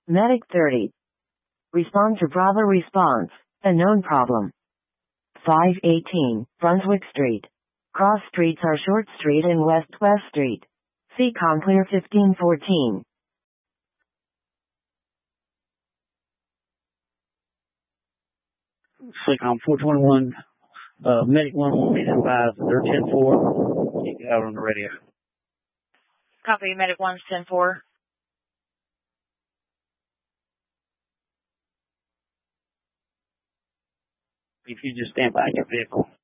Medic 30. Respond to Bravo response. A known problem. 518, Brunswick Street. Cross streets are Short Street and West Street. See ComClear 1514. SECOM 421, Medic 1 please advise, they're 10-4. Keep it out on the radio. Copy, Medic 1's 10-4. If you just stand by your vehicle.